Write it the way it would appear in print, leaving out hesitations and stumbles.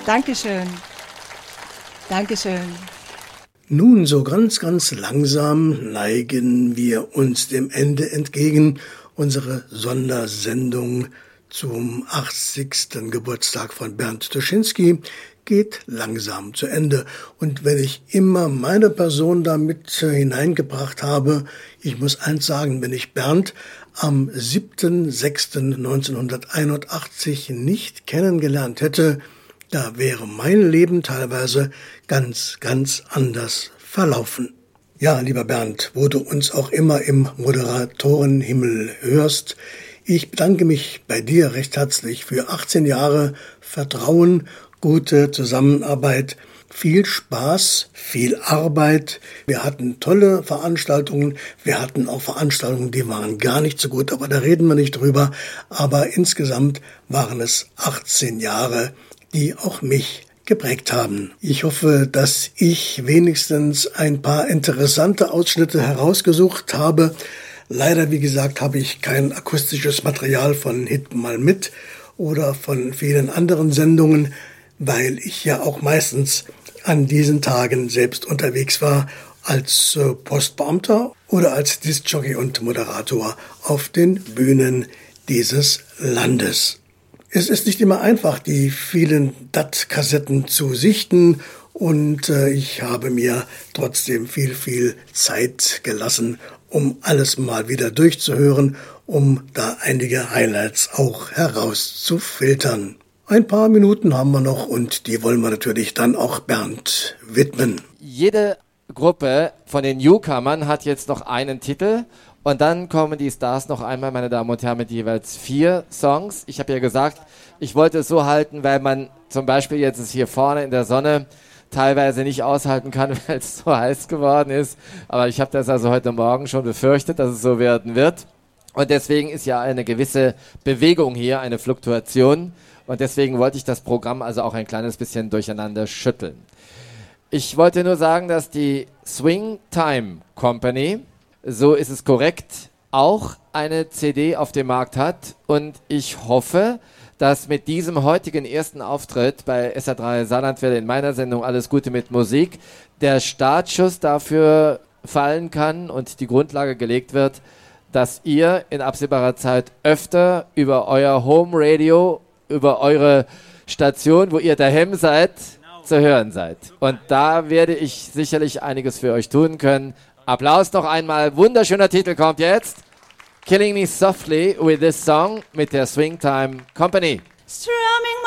Dankeschön. Dankeschön. Nun, so ganz, ganz langsam neigen wir uns dem Ende entgegen. Unsere Sondersendung zum 80. Geburtstag von Bernd Tuschinski geht langsam zu Ende. Und wenn ich immer meine Person damit hineingebracht habe, ich muss eins sagen, wenn ich Bernd am 7.6.1981 nicht kennengelernt hätte, da wäre mein Leben teilweise ganz, ganz anders verlaufen. Ja, lieber Bernd, wo du uns auch immer im Moderatorenhimmel hörst, ich bedanke mich bei dir recht herzlich für 18 Jahre Vertrauen, gute Zusammenarbeit, viel Spaß, viel Arbeit. Wir hatten tolle Veranstaltungen. Wir hatten auch Veranstaltungen, die waren gar nicht so gut, aber da reden wir nicht drüber. Aber insgesamt waren es 18 Jahre, die auch mich geprägt haben. Ich hoffe, dass ich wenigstens ein paar interessante Ausschnitte herausgesucht habe. Leider, wie gesagt, habe ich kein akustisches Material von Hit mal mit oder von vielen anderen Sendungen, weil ich ja auch meistens an diesen Tagen selbst unterwegs war als Postbeamter oder als Diskjockey und Moderator auf den Bühnen dieses Landes. Es ist nicht immer einfach, die vielen DAT-Kassetten zu sichten und ich habe mir trotzdem viel Zeit gelassen, um alles mal wieder durchzuhören, um da einige Highlights auch herauszufiltern. Ein paar Minuten haben wir noch und die wollen wir natürlich dann auch Bernd widmen. Jede Gruppe von den Newcomern hat jetzt noch einen Titel. Und dann kommen die Stars noch einmal, meine Damen und Herren, mit jeweils 4 Songs. Ich habe ja gesagt, ich wollte es so halten, weil man zum Beispiel jetzt hier vorne in der Sonne teilweise nicht aushalten kann, weil es so heiß geworden ist. Aber ich habe das also heute Morgen schon befürchtet, dass es so werden wird. Und deswegen ist ja eine gewisse Bewegung hier, eine Fluktuation. Und deswegen wollte ich das Programm also auch ein kleines bisschen durcheinander schütteln. Ich wollte nur sagen, dass die Swing Time Company, so ist es korrekt, auch eine CD auf dem Markt hat. Und ich hoffe, dass mit diesem heutigen ersten Auftritt bei SA3 Saarlandwelle in meiner Sendung Alles Gute mit Musik der Startschuss dafür fallen kann und die Grundlage gelegt wird, dass ihr in absehbarer Zeit öfter über euer Home Radio, über eure Station, wo ihr daheim seid, zu hören seid. Und da werde ich sicherlich einiges für euch tun können. Applaus noch einmal. Wunderschöner Titel kommt jetzt. Killing Me Softly with this song mit der Swing Time Company. Strumming